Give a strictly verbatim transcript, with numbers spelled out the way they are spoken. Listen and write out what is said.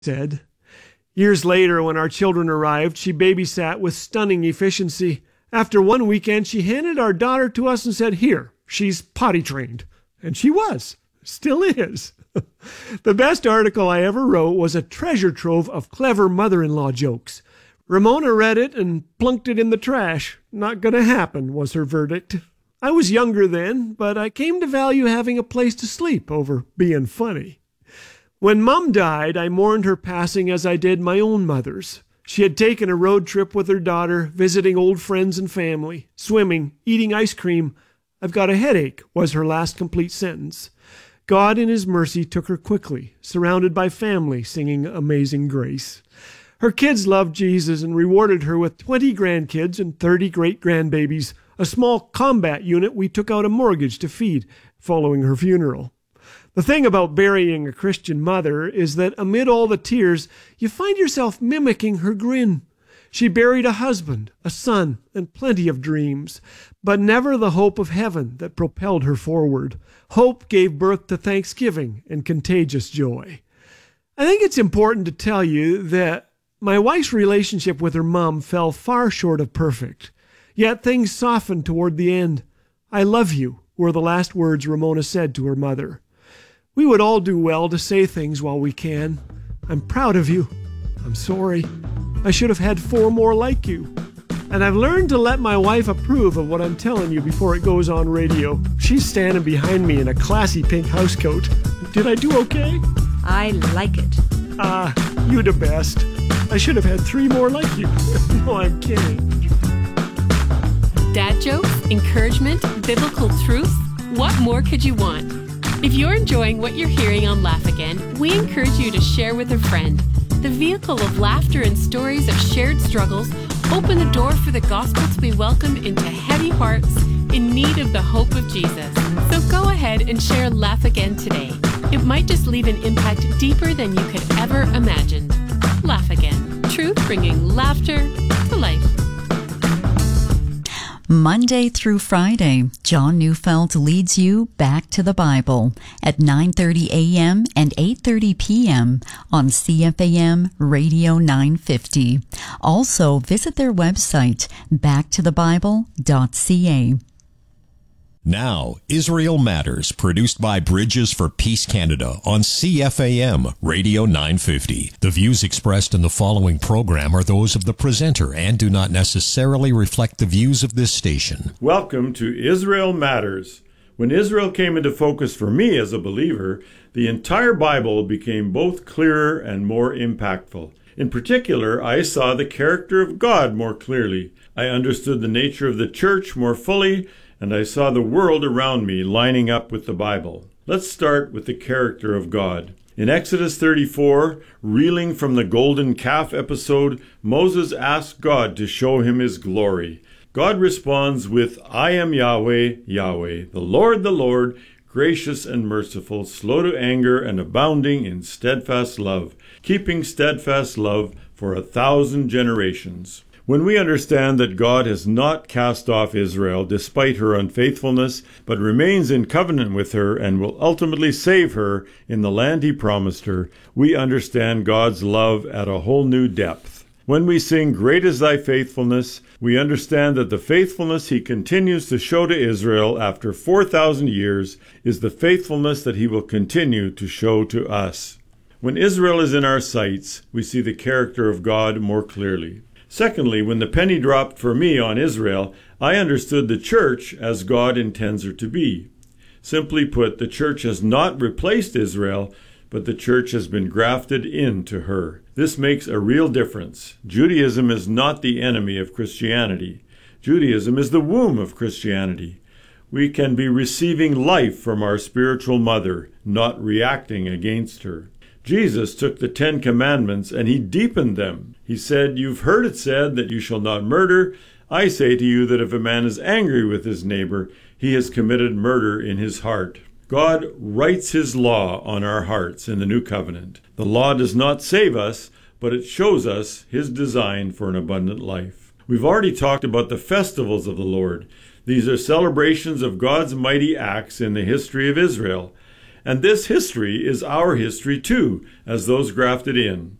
said. Years later, when our children arrived, she babysat with stunning efficiency. After one weekend, she handed our daughter to us and said, "Here, she's potty trained." And she was. Still is. The best article I ever wrote was a treasure trove of clever mother-in-law jokes. Ramona read it and plunked it in the trash. Not gonna happen, was her verdict. I was younger then, but I came to value having a place to sleep over being funny. When Mum died, I mourned her passing as I did my own mother's. She had taken a road trip with her daughter, visiting old friends and family, swimming, eating ice cream. "I've got a headache," was her last complete sentence. God in his mercy took her quickly, surrounded by family singing Amazing Grace. Her kids loved Jesus and rewarded her with twenty grandkids and thirty great-grandbabies, a small combat unit we took out a mortgage to feed following her funeral. The thing about burying a Christian mother is that amid all the tears, you find yourself mimicking her grin. She buried a husband, a son, and plenty of dreams, but never the hope of heaven that propelled her forward. Hope gave birth to thanksgiving and contagious joy. I think it's important to tell you that my wife's relationship with her mom fell far short of perfect. Yet things softened toward the end. "I love you," were the last words Ramona said to her mother. We would all do well to say things while we can. "I'm proud of you. I'm sorry. I should have had four more like you." And I've learned to let my wife approve of what I'm telling you before it goes on radio. She's standing behind me in a classy pink housecoat. Did I do okay? I like it. Ah, you the best. I should have had three more like you. No, I'm kidding. Dad jokes, encouragement, biblical truth. What more could you want? If you're enjoying what you're hearing on Laugh Again, we encourage you to share with a friend. The vehicle of laughter and stories of shared struggles open the door for the gospel to be welcomed into heavy hearts in need of the hope of Jesus. So go ahead and share Laugh Again today. It might just leave an impact deeper than you could ever imagine. Laugh Again. Truth bringing laughter to life. Monday through Friday, John Neufeld leads you back to the Bible at nine thirty a.m. and eight thirty p.m. on C F A M Radio nine fifty. Also, visit their website, back to the bible dot c a. Now, Israel Matters, produced by Bridges for Peace Canada on C F A M Radio nine fifty. The views expressed in the following program are those of the presenter and do not necessarily reflect the views of this station. Welcome to Israel Matters. When Israel came into focus for me as a believer, the entire Bible became both clearer and more impactful. In particular, I saw the character of God more clearly. I understood the nature of the church more fully, and I saw the world around me lining up with the Bible. Let's start with the character of God. In Exodus thirty-four, reeling from the golden calf episode, Moses asked God to show him his glory. God responds with, "I am Yahweh, Yahweh, the Lord, the Lord, gracious and merciful, slow to anger and abounding in steadfast love, keeping steadfast love for a thousand generations." When we understand that God has not cast off Israel despite her unfaithfulness, but remains in covenant with her and will ultimately save her in the land he promised her, we understand God's love at a whole new depth. When we sing, "Great is thy faithfulness," we understand that the faithfulness he continues to show to Israel after four thousand years is the faithfulness that he will continue to show to us. When Israel is in our sights, we see the character of God more clearly. Secondly, when the penny dropped for me on Israel, I understood the church as God intends her to be. Simply put, the church has not replaced Israel, but the church has been grafted into her. This makes a real difference. Judaism is not the enemy of Christianity. Judaism is the womb of Christianity. We can be receiving life from our spiritual mother, not reacting against her. Jesus took the Ten Commandments and he deepened them. He said, "You've heard it said that you shall not murder. I say to you that if a man is angry with his neighbor, he has committed murder in his heart." God writes his law on our hearts in the new covenant. The law does not save us, but it shows us his design for an abundant life. We've already talked about the festivals of the Lord. These are celebrations of God's mighty acts in the history of Israel. And this history is our history too, as those grafted in.